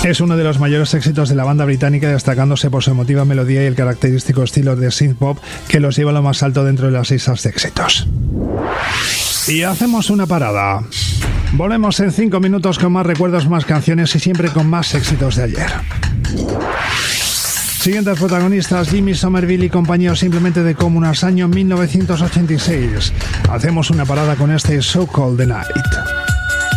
Es uno de los mayores éxitos de la banda británica, destacándose por su emotiva melodía y el característico estilo de synth-pop que los lleva a lo más alto dentro de las listas de éxitos. Y hacemos una parada. Volvemos en 5 minutos con más recuerdos, más canciones y siempre con más éxitos de ayer. Siguientes protagonistas: Jimmy Somerville y compañía, simplemente de Comunas, año 1986. Hacemos una parada con este So Cold the Night.